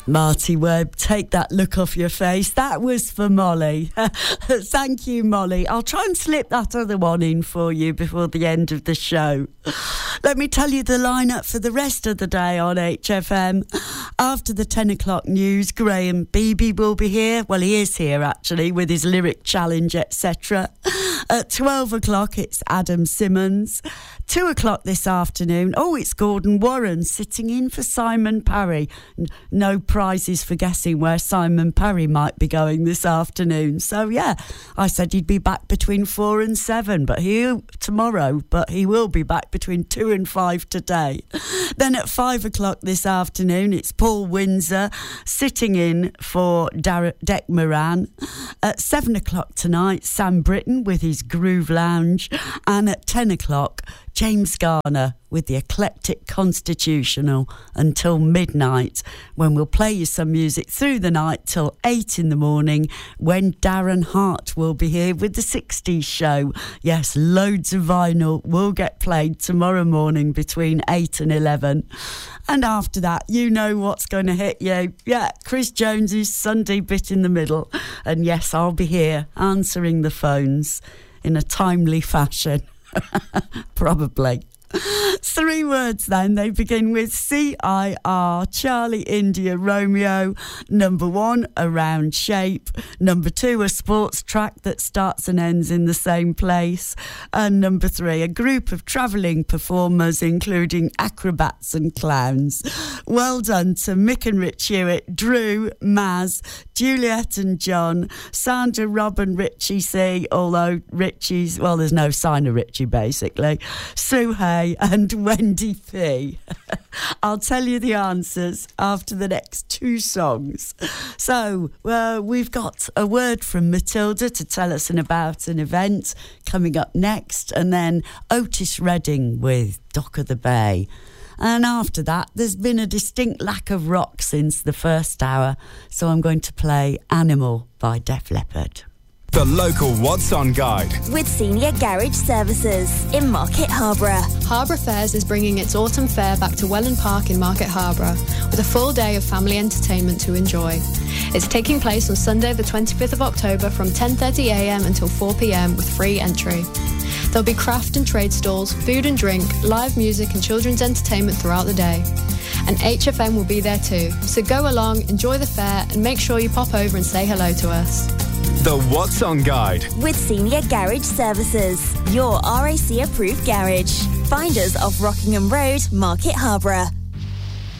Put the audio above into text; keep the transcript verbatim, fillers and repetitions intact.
Marty Webb, take that look off your face. That was for Molly. Thank you, Molly. I'll try and slip that other one in for you before the end of the show. Let me tell you the lineup for the rest of the day on H F M. After the ten o'clock news, Graham Beebe will be here. Well, he is here, actually, with his lyric challenge, et cetera. At twelve o'clock, it's Adam Simmons. two o'clock this afternoon, oh, it's Gordon Warren sitting in for Simon Parry. N- no prizes for guessing where Simon Parry might be going this afternoon. So, yeah, I said he'd be back between four and seven, but he tomorrow, but he will be back between two and five today. Then at five o'clock this afternoon, it's Paul Windsor sitting in for Dar- Dec Moran. At seven o'clock tonight, Sam Britton with his Groove Lounge. And at ten o'clock, James Garner with the Eclectic Constitutional until midnight, when we'll play you some music through the night till eight in the morning, when Darren Hart will be here with the sixties show. Yes, loads of vinyl will get played tomorrow morning between eight and eleven. And after that, you know what's going to hit you. Yeah, Chris Jones's Sunday Bit in the Middle. And yes, I'll be here answering the phones in a timely fashion. Probably. Three words then. They begin with C I R, Charlie India Romeo. Number one, a round shape. Number two, a sports track that starts and ends in the same place. And number three, a group of travelling performers, including acrobats and clowns. Well done to Mick and Rich Hewitt, Drew, Maz, Juliet and John, Sandra, Rob and Richie C, although Richie's, well, there's no sign of Richie basically, Sue Hay and Wendy P. I'll tell you the answers after the next two songs. So uh, we've got a word from Matilda to tell us an, about an event coming up next, and then Otis Redding with Dock of the Bay. And after that, there's been a distinct lack of rock since the first hour, so I'm going to play Animal by Def Leppard. The local What's On guide. With Senior Garage Services in Market Harborough. Harbour Fairs is bringing its autumn fair back to Welland Park in Market Harborough with a full day of family entertainment to enjoy. It's taking place on Sunday the twenty-fifth of October from ten thirty a m until four p m with free entry. There'll be craft and trade stalls, food and drink, live music and children's entertainment throughout the day. And H F M will be there too, so go along, enjoy the fair and make sure you pop over and say hello to us. The What's On guide. With Senior Garage Services, your R A C approved garage. Find us off Rockingham Road, Market Harborough.